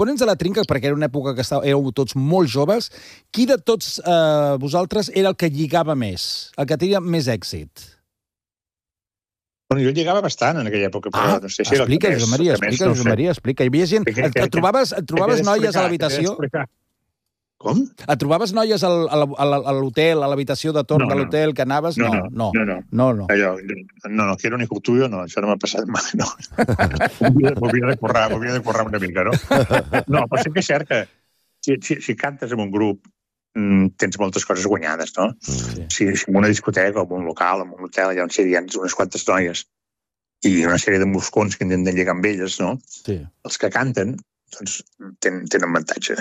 components de la Trinca, perquè era una època que éreu tots molt joves, qui de tots vosaltres era el que lligava més, el que tenia més èxit? Bueno, jo lligava bastant en aquella època, però no sé si era el que més... Josep Maria, explica. Hi havia gent... Et trobaves noies a l'habitació? Com? Et trobaves noies a l'hotel, a l'habitació de torn de l'hotel que anaves? No. Allò, no, que era un hijo tuyo, no, això no m'ha passat mai, no. M'havia de currar una mica, no? No, però sí que és cert que si cantes en un grup tens moltes coses guanyades, no? Si en una discoteca o en un local, en un hotel, allà on hi ha unes quantes noies i una sèrie de moscons que intenten lligar amb elles, no? Els que canten, doncs, tenen avantatge.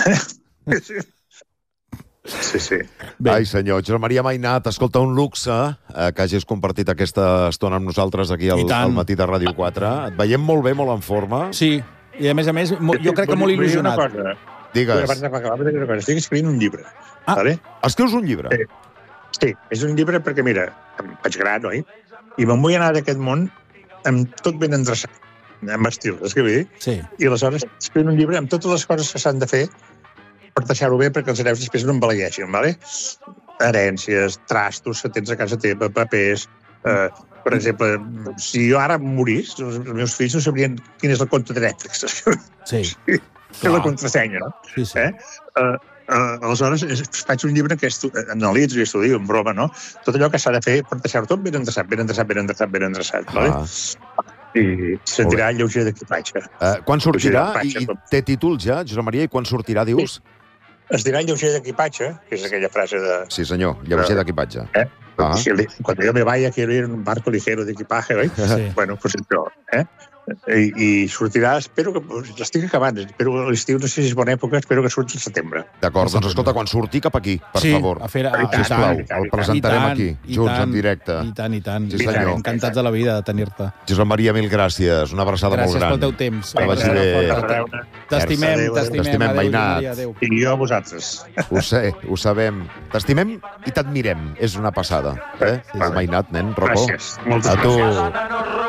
Sí. Ai, senyor, Josep Maria Mainat, escolta, un luxe que hagis compartit aquesta estona amb nosaltres aquí al matí de Ràdio 4. Et veiem molt bé, molt en forma. Sí, i a més, jo crec que molt il·lusionat. Digues. Estic escrivint un llibre. Escrius un llibre? Sí, és un llibre perquè, mira, em vaig gran, oi? I me'n vull anar d'aquest món amb tot ben endreçat, amb estil, és que vull dir? Sí. I aleshores escrivint un llibre amb totes les coses que s'han de fer per deixar-ho bé perquè els hereus després no embelegueixin, ¿vale? Herències, trastos que tens a casa teva, papers... Per exemple, si jo ara morís, els meus fills no sabrien quin és el compte de Netflix. Sí. És la contrasenya, no? Sí. Aleshores, faig un llibre que analitzo i estudio, en broma, no? Tot allò que s'ha de fer per deixar-ho tot ben endreçat, ¿vale? I sentirà lleuger d'equipatge. Quan sortirà? I té títol ja, Josep Maria? I quan sortirà, dius? Es dirà lleuger d'equipatge, que és aquella frase de... Sí, senyor, lleuger d'equipatge. Cuando yo me vaya quiero ir en un barco ligero de equipaje, oi? Bueno, pues això, I sortirà, espero que... L'estic acabant, espero que l'estiu, no sé si és bona època, espero que surti al setembre. D'acord, doncs escolta, quan surti cap aquí, per favor. Sisplau, el presentarem aquí, junts, en directe. I tant. Sí, senyor. Encantats de la vida de tenir-te. Josep Maria, mil gràcies, una abraçada molt gran. Gràcies pel teu temps. Que vagi bé. T'estimem, Mainat. I jo a vosaltres. Ho sé, ho sabem. T'estimem i t'admirem, és una passada. Mainat, nen, Rocco. Gràcies. Moltes gràcies. A tu.